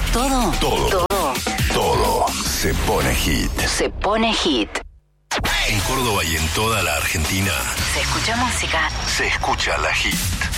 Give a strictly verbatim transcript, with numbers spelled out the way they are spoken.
Todo, Todo. todo, Todo se pone hit. se pone hit. En Córdoba y en toda la Argentina Se escucha música. se escucha la hit.